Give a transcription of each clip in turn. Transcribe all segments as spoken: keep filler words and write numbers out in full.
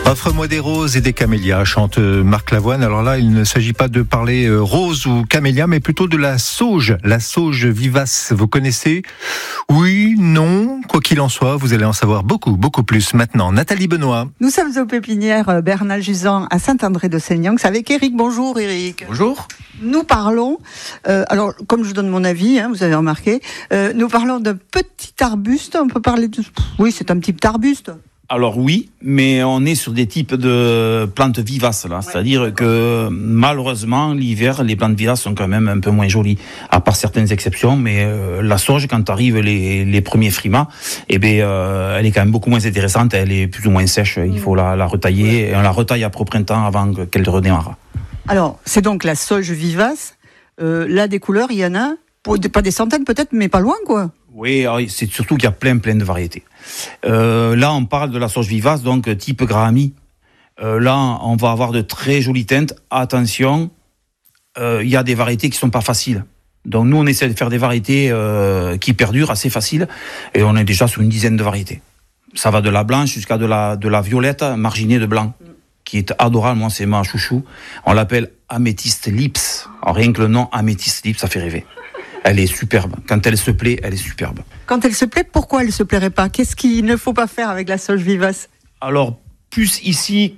Offre-moi des roses et des camélias, chante Marc Lavoine. Alors là, il ne s'agit pas de parler rose ou camélia, mais plutôt de la sauge, la sauge vivace. Vous connaissez ? Oui, non, quoi qu'il en soit, vous allez en savoir beaucoup, beaucoup plus maintenant. Nathalie Benoît. Nous sommes aux pépinières Bernal Jusant à Saint-André-de-Seignanx. C'est avec Eric. Bonjour Eric. Bonjour. Nous parlons, euh, alors comme je donne mon avis, hein, vous avez remarqué, euh, nous parlons d'un petit arbuste. On peut parler de... Oui, c'est un petit arbuste. Alors oui, mais on est sur des types de plantes vivaces là, ouais. C'est-à-dire que malheureusement l'hiver les plantes vivaces sont quand même un peu moins jolies, à part certaines exceptions. Mais euh, la sauge, quand arrivent les, les premiers frimas, eh ben euh, elle est quand même beaucoup moins intéressante, elle est plus ou moins sèche. Il faut la, la retailler, et on la retaille après au printemps avant qu'elle redémarre. Alors c'est donc la sauge vivace. Euh, là des couleurs, il y en a, pas des centaines peut-être, mais pas loin quoi. Oui, c'est surtout qu'il y a plein, plein de variétés. Euh, là, on parle de la sauge vivace, donc type Grahami. Euh, là, on va avoir de très jolies teintes. Attention, il euh, y a des variétés qui sont pas faciles. Donc nous, on essaie de faire des variétés euh, qui perdurent assez faciles, et on est déjà sur une dizaine de variétés. Ça va de la blanche jusqu'à de la, de la violette marginée de blanc, qui est adorable. Moi, c'est ma chouchou. On l'appelle Amethyst Lips. Alors, rien que le nom Amethyst Lips, ça fait rêver. Elle est superbe. Quand elle se plaît, elle est superbe. Quand elle se plaît, pourquoi elle ne se plairait pas ? Qu'est-ce qu'il ne faut pas faire avec la sauge vivace ? Alors, plus ici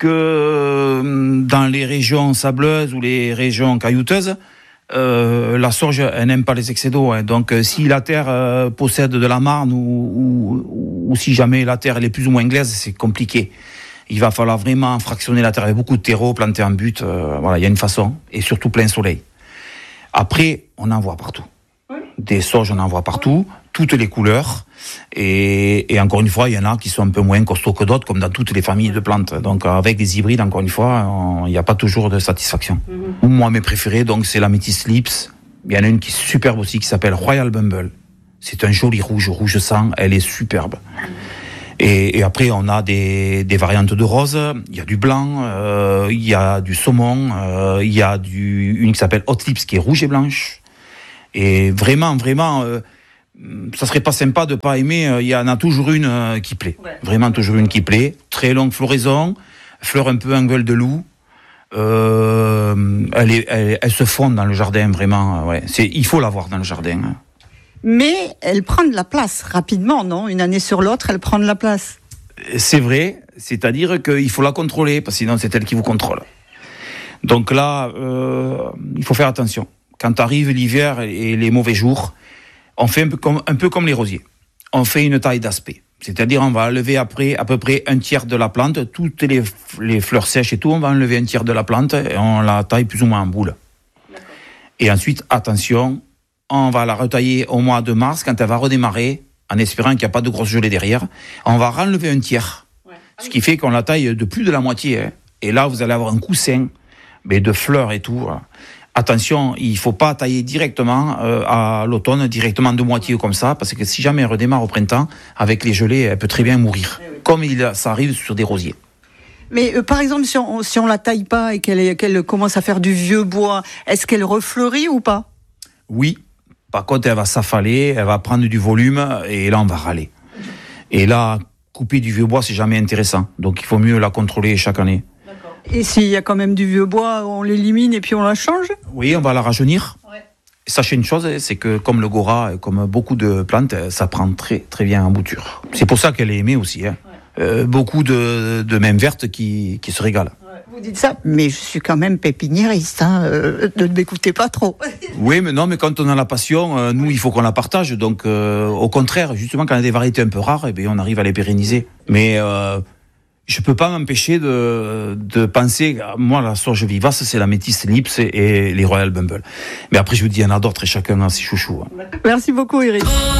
que dans les régions sableuses ou les régions caillouteuses, euh, la sauge, elle n'aime pas les excès d'eau. Hein. Donc, euh, si la terre euh, possède de la marne ou, ou, ou si jamais la terre elle est plus ou moins glaise, c'est compliqué. Il va falloir vraiment fractionner la terre avec beaucoup de terreau, planter en butte. Euh, voilà, il y a une façon. Et surtout plein soleil. Après, on en voit partout. Des sauges, on en voit partout, toutes les couleurs. Et, et encore une fois, il y en a qui sont un peu moins costauds que d'autres, comme dans toutes les familles de plantes. Donc, avec des hybrides, encore une fois, il n'y a pas toujours de satisfaction. Mm-hmm. Moi, mes préférés, donc, c'est l'Amethyst Lips. Il y en a une qui est superbe aussi, qui s'appelle Royal Bumble. C'est un joli rouge, rouge sang. Elle est superbe. Mm-hmm. Et, et après, on a des, des variantes de rose. Il y a du blanc, euh, il y a du saumon, euh, il y a du, une qui s'appelle Hot Lips, qui est rouge et blanche. Et vraiment, vraiment, euh, ça serait pas sympa de pas aimer. Il y en a toujours une euh, qui plaît. Ouais. Vraiment toujours une qui plaît. Très longue floraison, fleur un peu en gueule de loup. Euh, elle, est, elle, elle se fond dans le jardin, vraiment. Ouais. C'est, il faut l'avoir dans le jardin. Hein. Mais elle prend de la place rapidement, non ? Une année sur l'autre, elle prend de la place. C'est vrai, c'est-à-dire qu'il faut la contrôler, parce que sinon c'est elle qui vous contrôle. Donc là, euh, il faut faire attention. Quand arrive l'hiver et les mauvais jours, on fait un peu comme, un peu comme les rosiers. On fait une taille d'aspect. C'est-à-dire on va enlever après à peu près un tiers de la plante, toutes les, les fleurs sèches et tout, on va enlever un tiers de la plante et on la taille plus ou moins en boule. D'accord. Et ensuite, attention, on va la retailler au mois de mars quand elle va redémarrer, en espérant qu'il n'y a pas de grosse gelée derrière. On va renlever un tiers, ouais. Ce qui fait qu'on la taille de plus de la moitié. Hein. Et là, vous allez avoir un coussin mais de fleurs et tout. Attention, il ne faut pas tailler directement euh, à l'automne, directement de moitié comme ça, parce que si jamais elle redémarre au printemps, avec les gelées, elle peut très bien mourir, oui. Comme il, ça arrive sur des rosiers. Mais euh, par exemple, si on si on la taille pas et qu'elle, est, qu'elle commence à faire du vieux bois, est-ce qu'elle refleurit ou pas ? Oui. Par contre, elle va s'affaler, elle va prendre du volume, et là, on va râler. Et là, couper du vieux bois, c'est jamais intéressant. Donc, il faut mieux la contrôler chaque année. D'accord. Et s'il y a quand même du vieux bois, on l'élimine et puis on la change ? Oui, on va la rajeunir. Ouais. Sachez une chose, c'est que comme le Gora, comme beaucoup de plantes, ça prend très, très bien en bouture. C'est pour ça qu'elle est aimée aussi. Hein. Ouais. Euh, beaucoup de, de mêmes vertes qui, qui se régalent. Vous dites ça, mais je suis quand même pépiniériste, hein, euh, ne m'écoutez pas trop. Oui, mais non, mais quand on a la passion, euh, nous, il faut qu'on la partage. Donc, euh, au contraire, justement, quand on a des variétés un peu rares, eh bien, on arrive à les pérenniser. Mais euh, je peux pas m'empêcher de, de penser, moi, la sauge vivace, c'est l'Amethyst Lips et les Royal Bumble. Mais après, je vous dis, il y en a d'autres et chacun a ses chouchous. Hein. Merci beaucoup, Eric.